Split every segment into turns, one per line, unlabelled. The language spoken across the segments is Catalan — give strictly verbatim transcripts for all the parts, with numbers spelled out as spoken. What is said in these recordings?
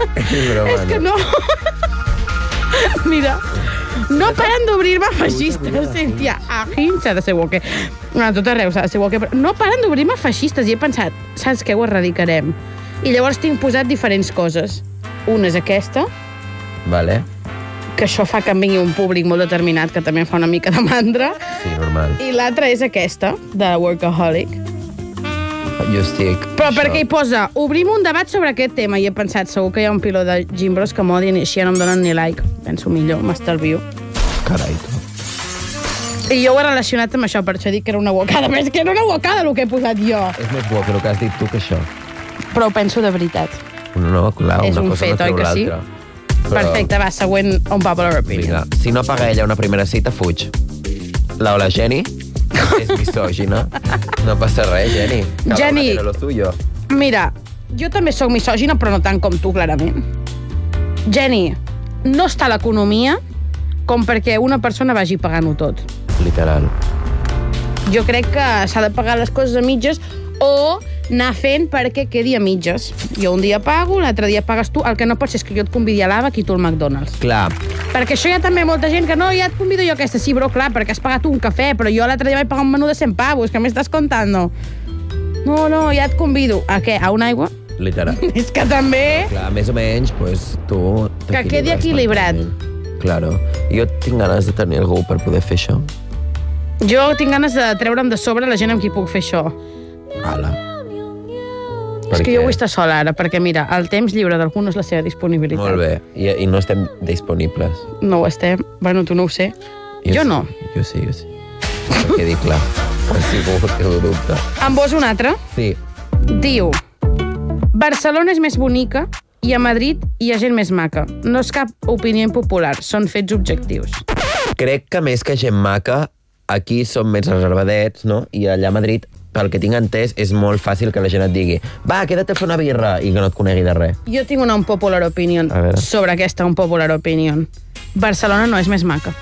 És que no... Mira, no paren d'obrir-me feixistes. Tia, a Hinch ha de ser Walker. A tot arreu s'ha de ser Walker. Però no paren d'obrir-me feixistes. I he pensat, saps què? Ho erradicarem. I llavors tinc posat diferents coses. Una és aquesta.
Vale.
Que això fa que em vingui un públic molt determinat que també em fa una mica de mandra.
Sí, normal.
I l'altra és aquesta, de Workaholic.
Jo estic...
Però perquè hi posa, obrim un debat sobre aquest tema, i he pensat, segur que hi ha un piló de gimbros que m'odien i així no em donen ni like. Penso millor, m'estalvio.
Carai, tu.
I jo ho he relacionat amb això, per això dic que era una bocada. Però és que era una bocada el que he posat jo.
És més bo que el que has dit tu que això.
Però ho penso de veritat.
No, no, clar,
és
una
un
cosa
fet,
no treu
oi que sí?
l'altra. Però...
Perfecte, va, següent unpopular opinion.
Vinga, si no paga ella una primera cita, fuig. La o la Jenny és misògina. No passa res, Jenny. Cada
Jenny,
una tiene lo suyo.
Mira, jo també sóc misògina, però no tant com tu, clarament. Jenny, no està a l'economia com perquè una persona vagi pagant-ho tot.
Literal.
Jo crec que s'ha de pagar les coses a mitges o anar fent perquè quedi a mitges. Jo un dia pago, l'altre dia pagues tu. El que no pot ser és que jo et convidi a l'Ava i tu al McDonald's.
Clar.
Perquè això hi ha també molta gent que no, ja et convido jo aquesta. Sí, bro, clar, perquè has pagat un cafè, però jo l'altre dia vaig pagar un menú de cent pavos, que m'estàs contando? No, no, ja et convido. A què? A una aigua?
Literal.
És que també...
Clar, més o menys, pues, tu...
Que quedi equilibrat.
Claro. Jo tinc ganes de tenir algú per poder fer això.
Jo tinc ganes de treure'm de sobre la gent amb qui puc fer això.
Ala.
És que jo vull estar sola ara, perquè mira, el temps lliure d'algú no és la seva disponibilitat.
Molt bé, I, i no estem disponibles.
No ho estem. Bueno, tu no ho sé. Jo, jo no.
Jo sí, jo sí. Que quedi clar. Per si algú que ho dubta.
En vols un altre?
Sí.
Diu, Barcelona és més bonica i a Madrid hi ha gent més maca. No és cap opinió impopular, són fets objectius.
Crec que més que gent maca, aquí som més reservadets, no? I allà a Madrid, pel que tinc entès, és molt fàcil que la gent et digui va, queda't a fer una birra, i que no et conegui de res.
Jo tinc una unpopular opinion sobre aquesta unpopular opinion. Barcelona no és més maca.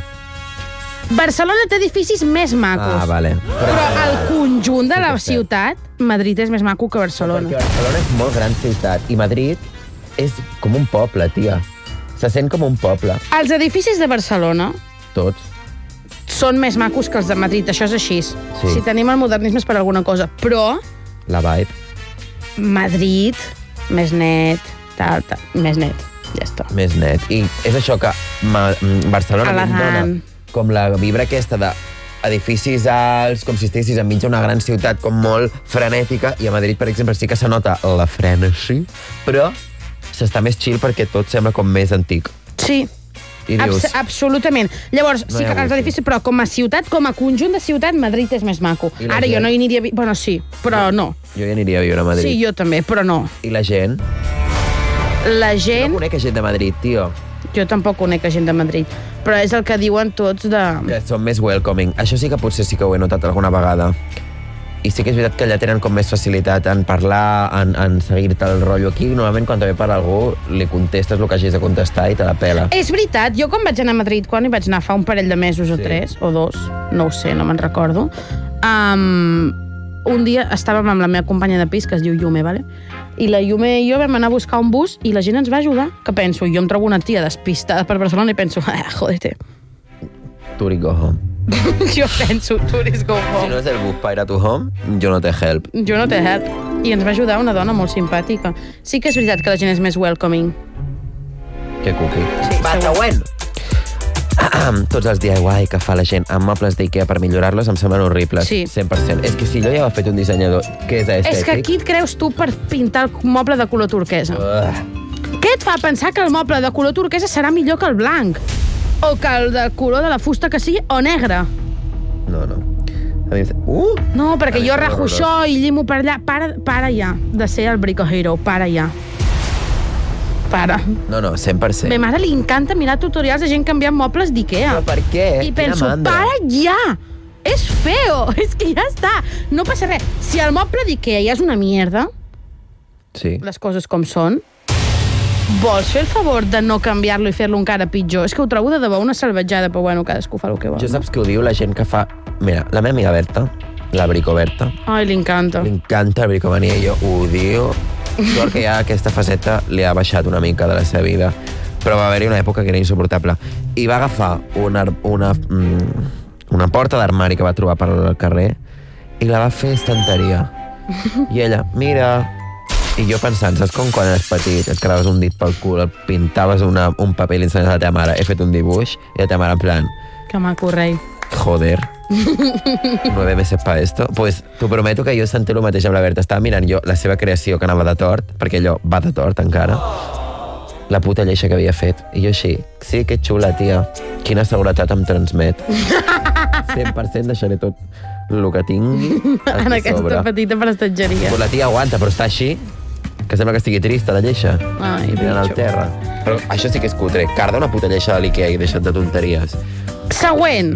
Barcelona té edificis més macos.
Ah, vale.
Però, però el conjunt de la ciutat, Madrid és més maco que Barcelona.
Perquè Barcelona és molt gran ciutat i Madrid és com un poble, tia. Se sent com un poble.
Els edificis de Barcelona...
Tots.
Són més macos que els de Madrid, això és així.
Sí.
Si tenim el modernisme és per alguna cosa. Però...
La vibe.
Madrid, més net, tal, tal, més net. Ja està.
Més net. I és això que ma, Barcelona
elegant.
Dona com la vibra aquesta de edificis alts, com si estiguessis enmig d'una gran ciutat com molt frenètica, i a Madrid, per exemple, sí que se nota la frenesí, però s'està més chill perquè tot sembla com més antic.
Sí.
I dius...
Abs absolutament. Llavors,
no
sí que els edificis, però com a ciutat, com a conjunt de ciutat, Madrid és més maco. Ara gent? Jo no hi aniria... Bueno, sí, però no.
Jo hi aniria a viure a Madrid.
Sí, jo també, però no.
I la gent?
La gent...
Jo no conec gent de Madrid, tio.
Jo tampoc conec gent de Madrid, però és el que diuen tots de...
Que són més welcoming. Això sí que potser sí que ho he notat alguna vegada. I sí que és veritat que allà tenen com més facilitat en parlar, en, en seguir-te el rotllo. Aquí, normalment, quan també parla algú, li contestes el que hagis de contestar i te la pela.
És veritat. Jo quan vaig anar a Madrid, quan hi vaig anar fa un parell de mesos o sí. tres, o dos, no ho sé, no me'n recordo, um, un dia estàvem amb la meva companya de pis, que es diu Yume, vale? I la Yume i jo vam anar a buscar un bus i la gent ens va ajudar. Que penso, jo em trobo una tia despistada per Barcelona i penso, ah, jodete.
Tourist go home.
Jo penso, tourist go home.
Si no és el bus per a tu home, jo no te help.
Jo no te help. I ens va ajudar una dona molt simpàtica. Sí que és veritat que la gent és més welcoming.
Que cuqui.
Sí,
va, següent! Tots els D I Y que fa la gent amb mobles d'Ikea per millorar-los em semblen horribles.
Sí.
cent per cent. És que si jo ja ho he fet un dissenyador que és estètic...
És que qui et creus tu per pintar el moble de color turquesa? Uh. Què et fa pensar que el moble de color turquesa serà millor que el blanc? O que el de color de la fusta que sigui, o negre?
No, no. A mi... Uh!
No, perquè jo rajo això i llimo per allà. Para, para ja de ser el Brico Hero. Para ja. Para.
No, no, cent per cent.
A ma mare li encanta mirar tutorials de gent canviant mobles d'Ikea.
Però per què?
I penso, para ja! És feo! És que ja està! No passa res. Si el moble d'Ikea ja és una mierda,
sí.
Les coses com són, vols fer el favor de no canviar-lo i fer-lo encara pitjor? És que ho trobo de debò una salvatjada, però bueno, cadascú fa el que vol.
Jo saps què ho diu la gent que fa... Mira, la meva amiga Berta, la Brico Berta...
Ai, li encanta.
Li encanta la bricomania i jo ho odio Sort que ja aquesta faceta li ha baixat una mica de la seva vida. Però va haver-hi una època que era insuportable. I va agafar una, una, una porta d'armari que va trobar pel carrer i la va fer estanteria. I ella, mira... I jo pensant, saps com quan eres petit, et claves un dit pel cul, et pintaves una, un paper i l'ensenyes a la teva mare, he fet un dibuix, i la teva mare en plan...
Que maco, rei.
Joder. Nueve meses pa esto. Pues t'ho prometo que jo sentia el mateix amb la Berta. Estava mirant jo la seva creació que anava de tort, perquè allò va de tort encara, la puta lleixa que havia fet. I jo així, sí, que xula, tia. Quina seguretat em transmet. cent per cent deixaré tot el que tingui
en aquesta sobre. Petita prestatgeria.
Pues la tia aguanta, però està així, que sembla que estigui trista, la lleixa.
Ai,
mirant al terra. Però això sí que és cutre. Carda una puta lleixa de l'Ikea i deixa't de tonteries.
Següent.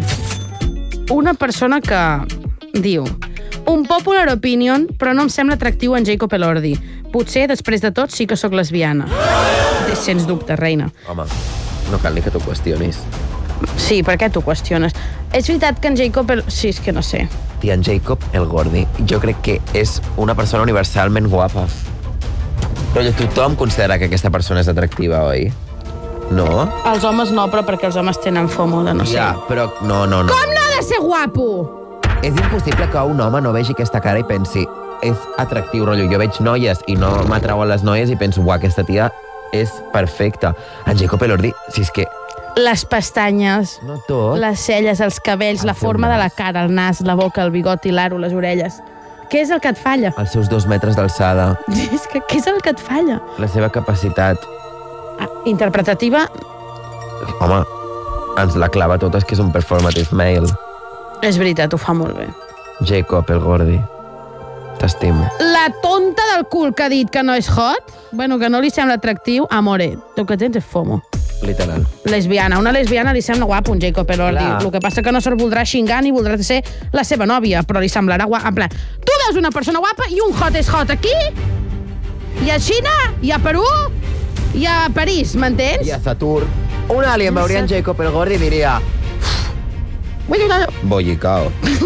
Una persona que diu: un popular opinion, però no em sembla atractiu en Jacob Elordi. Potser, després de tot, sí que sóc lesbiana. Sens dubte, reina.
Home, no cal ni que t'ho qüestionis.
Sí, per què t'ho qüestiones? És veritat que en Jacob... El... Sí, és que no sé.
Tia, en Jacob Elordi, jo crec que és una persona universalment guapa. Però tothom considera que aquesta persona és atractiva, oi? No?
Els homes no, però perquè els homes tenen FOMO de no sé.
Ja, però no, no, no.
Com no ha de ser guapo?
És impossible que un home no vegi aquesta cara i pensi és atractiu, rotllo. Jo veig noies i no m'atrauen les noies i penso, uah, aquesta tia és perfecta. En Jacob Elordi, si és que...
Les pestanyes,
no tot.
Les celles, els cabells, el la forma nas. De la cara, el nas, la boca, el bigoti, l'aro, les orelles. Què és el que et falla?
Els seus dos metres d'alçada.
És que què és el que et falla?
La seva capacitat...
Ah, interpretativa?
Home, ens la clava tot, és que és un performative male.
És veritat, ho fa molt bé.
Jacob Elordi, t'estimo.
La tonta del cul que ha dit que no és hot, bueno, que no li sembla atractiu, amore, tu que tens és FOMO.
Literal.
Lesbiana. Una lesbiana li sembla guapo un Jacob Elordi. El que passa que no se'l voldrà xingar ni voldrà ser la seva nòvia, però li semblarà guapo. En plan, tu veus una persona guapa i un hot és hot aquí, i a Xina, i a Perú, i a París, m'entens?
I a Saturn. Un alien veuria en Jacob Elordi i diria... Bollicao.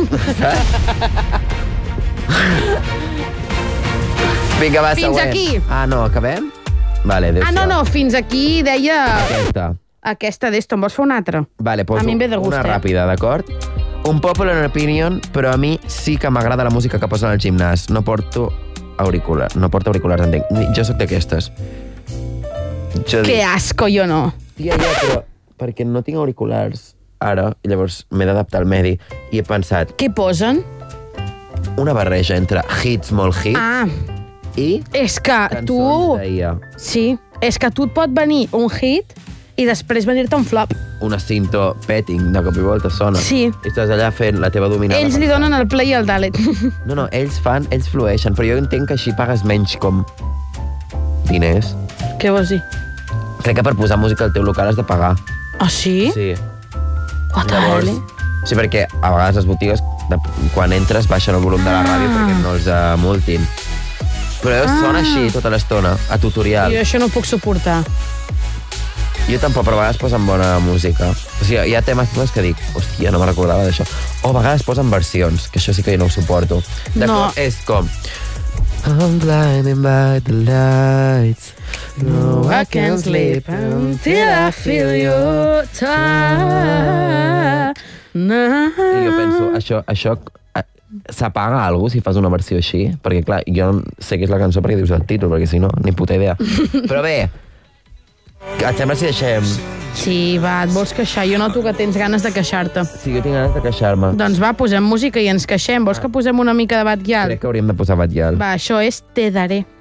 Vinga, va,
fins
següent.
Aquí.
Ah, no, acabem? Vale,
ah, no, no, fins aquí deia...
Aquesta.
Aquesta d'esto, em vols fer una altra?
Vale, poso
a mi em ve de gust,
una
eh?
ràpida, d'acord? Un popular opinion, però a mi sí que m'agrada la música que posen al gimnàs. No porto auricular, no porto auriculars, entenc. Jo sóc d'aquestes.
Que dic, asco, jo no.
Tia, ja, però perquè no tinc auriculars ara, llavors m'he d'adaptar al medi i he pensat...
Què posen?
Una barreja entre hits, molt hits,
ah.
i
és que
cançons
tu...
d'ahir.
Sí, és que tu et pot venir un hit i després venir-te un flop.
Una cinto petting, de cop i volta sona.
Sí.
I estàs allà fent la teva dominada.
Ells li donen el play i el dalet.
No, no, ells fan, ells flueixen, però jo entenc que així pagues menys com diners.
Què vols dir?
Crec que per posar música al teu local has de pagar.
Ah, sí?
Sí.
What the hell?
Sí, perquè a vegades les botigues, de, quan entres, baixen el volum de la ràdio ah. perquè no els uh, multin. Però ah. sona així tota l'estona, a tutorial.
Jo això no ho puc suportar.
Jo tampoc, però a vegades posen bona música. O sigui, hi ha temes que dic, hòstia, no me recordava d'això. O a vegades posen versions, que això sí que jo no ho suporto. D'acord? No. És com... I'm blinded by the lights.
No, I can't sleep until I feel your touch.
I jo penso, això, això s'apaga alguna cosa si fas una versió així? Perquè, clar, jo sé que és la cançó perquè dius el títol, perquè si no, ni puta idea. Però bé, et sembla si deixem...
Sí, va, et vols queixar? Jo noto que tens ganes de queixar-te.
Sí, jo tinc ganes de queixar-me.
Doncs va, posem música i ens queixem. Vols que posem una mica de Batgirl?
Crec que hauríem de posar Batgirl.
Va, això és Te daré.